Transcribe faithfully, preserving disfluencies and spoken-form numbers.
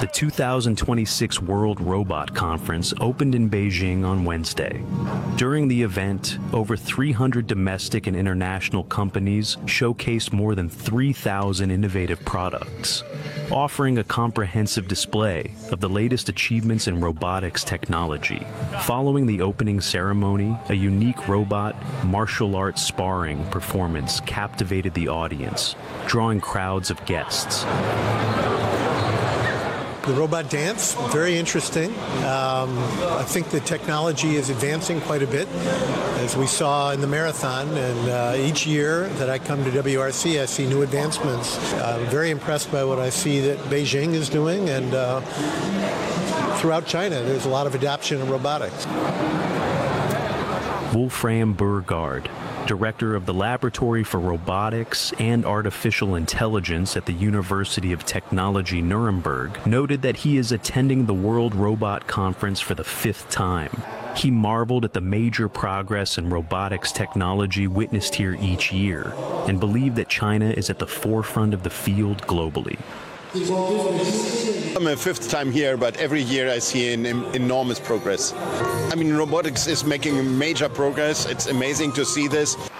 The two thousand twenty-six World Robot Conference opened in Beijing on Wednesday. During the event, over three hundred domestic and international companies showcased more than three thousand innovative products, offering a comprehensive display of the latest achievements in robotics technology. Following the opening ceremony, a unique robot martial arts sparring performance captivated the audience, drawing crowds of guests. The robot dance, very interesting. Um, I think the technology is advancing quite a bit, as we saw in the marathon. And uh, each year that I come to W R C, I see new advancements. I'm very impressed by what I see that Beijing is doing, and uh, throughout China, there's a lot of adoption of robotics. Wolfram Burgard, director of the Laboratory for Robotics and Artificial Intelligence at the University of Technology Nuremberg, noted that he is attending the World Robot Conference for the fifth time. He marveled at the major progress in robotics technology witnessed here each year, and believed that China is at the forefront of the field globally. I'm a fifth time here, but every year I see an em- enormous progress. I mean, robotics is making major progress. It's amazing to see this.